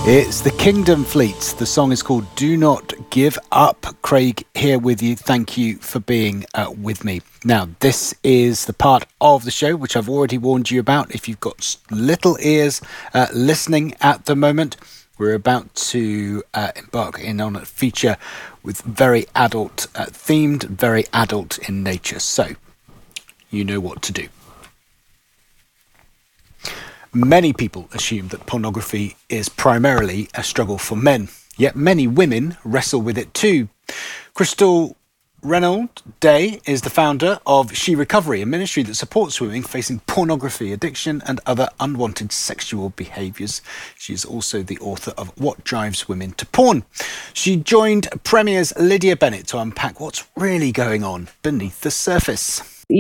It's the Kingdom Fleets. The song is called Do Not Give Up. Craig here with you. Thank you for being with me. Now, this is the part of the show which I've already warned you about. If you've got little ears listening at the moment, we're about to embark on a feature with very adult themed, very adult in nature. So, you know what to do. Many people assume that pornography is primarily a struggle for men, yet many women wrestle with it too. Crystal Renaud-Day is the founder of She Recovery, a ministry that supports women facing pornography addiction and other unwanted sexual behaviours. She is also the author of What Drives Women to Porn. She joined Premier's Lydia Bennett to unpack what's really going on beneath the surface.